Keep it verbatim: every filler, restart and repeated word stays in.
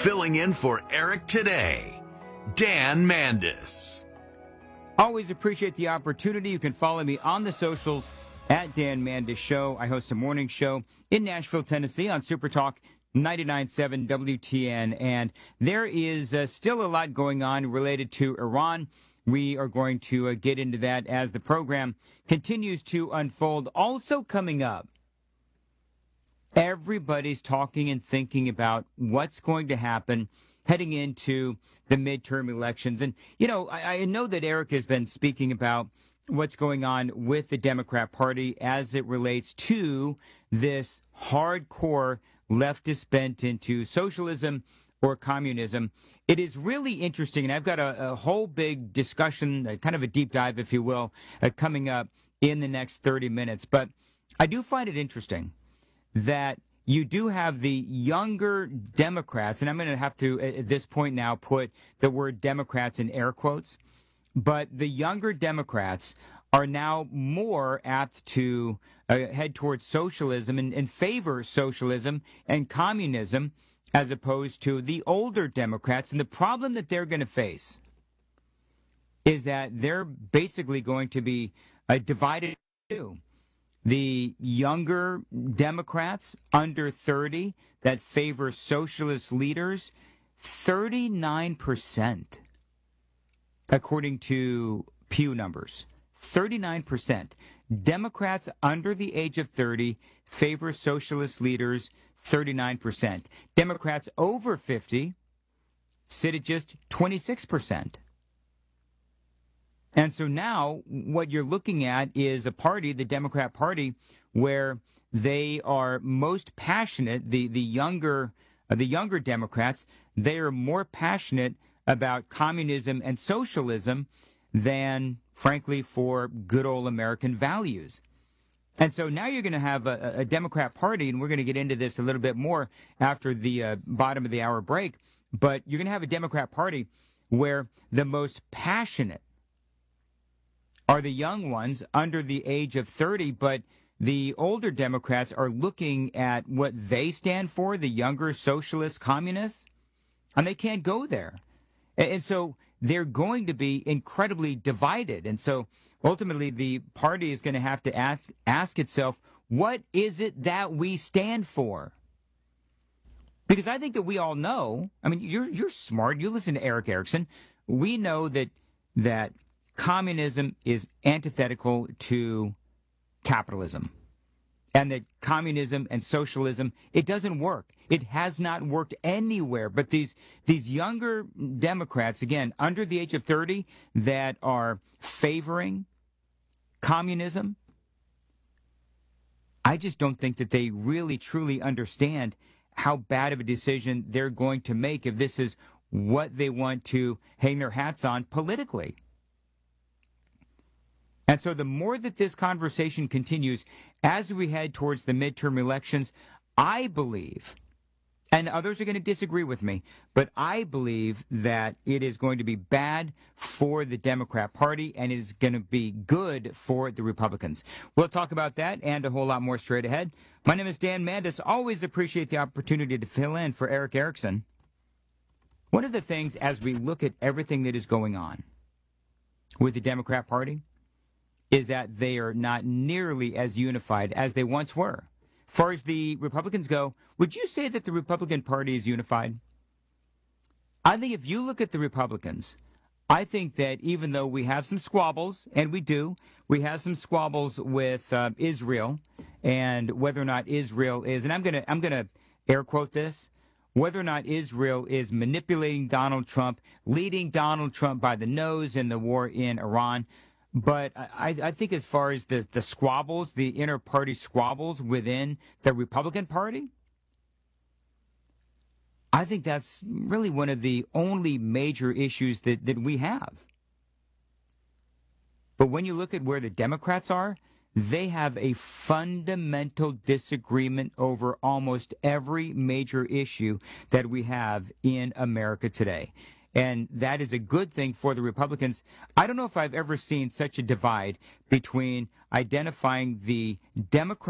Filling in for Eric today, Dan Mandis. Always appreciate the opportunity. You can follow me on the socials at Dan Mandis Show. I host a morning show in Nashville, Tennessee on Super Talk ninety-nine point seven W T N. And there is uh, still a lot going on related to Iran. We are going to uh, get into that as the program continues to unfold. Also coming up, everybody's talking and thinking about what's going to happen heading into the midterm elections. And, you know, I, I know that Eric has been speaking about what's going on with the Democrat Party as it relates to this hardcore leftist bent into socialism or communism. It is really interesting, and I've got a, a whole big discussion, a kind of a deep dive, if you will, uh, coming up in the next thirty minutes. But I do find it interesting that you do have the younger Democrats, and I'm going to have to, at this point now, put the word Democrats in air quotes, but the younger Democrats are now more apt to uh, head towards socialism and, and favor socialism and communism as opposed to the older Democrats. And the problem that they're going to face is that they're basically going to be uh, divided too. The younger Democrats under thirty that favor socialist leaders, thirty-nine percent, according to Pew numbers. thirty-nine percent. Democrats under the age of thirty favor socialist leaders, thirty-nine percent. Democrats over fifty sit at just twenty-six percent. And so now what you're looking at is a party, the Democrat Party, where they are most passionate, the, the younger uh, the younger Democrats, they are more passionate about communism and socialism than, frankly, for good old American values. And so now you're going to have a, a Democrat Party, and we're going to get into this a little bit more after the uh, bottom of the hour break, but you're going to have a Democrat Party where the most passionate are the young ones under the age of thirty, but the older Democrats are looking at what they stand for, the younger socialist communists, and they can't go there. And so they're going to be incredibly divided. And so ultimately the party is going to have to ask, ask itself, what is it that we stand for? Because I think that we all know, I mean, you're you're smart. You listen to Eric Erickson. We know that that communism is antithetical to capitalism, and that communism and socialism, it doesn't work. It has not worked anywhere. But these these younger Democrats, again, under the age of thirty, that are favoring communism, I just don't think that they really truly understand how bad of a decision they're going to make if this is what they want to hang their hats on politically. And so the more that this conversation continues as we head towards the midterm elections, I believe, and others are going to disagree with me, but I believe that it is going to be bad for the Democrat Party and it is going to be good for the Republicans. We'll talk about that and a whole lot more straight ahead. My name is Dan Mandis. Always appreciate the opportunity to fill in for Eric Erickson. One of the things as we look at everything that is going on with the Democrat Party is that they are not nearly as unified as they once were. As far as the Republicans go, would you say that the Republican Party is unified? I think if you look at the Republicans, I think that even though we have some squabbles, and we do, we have some squabbles with uh, Israel and whether or not Israel is, and I'm going to I'm going to air quote this, whether or not Israel is manipulating Donald Trump, leading Donald Trump by the nose in the war in Iran. But I, I think as far as the, the squabbles, the inter-party squabbles within the Republican Party, I think that's really one of the only major issues that, that we have. But when you look at where the Democrats are, they have a fundamental disagreement over almost every major issue that we have in America today. And that is a good thing for the Republicans. I don't know if I've ever seen such a divide between identifying the Democrats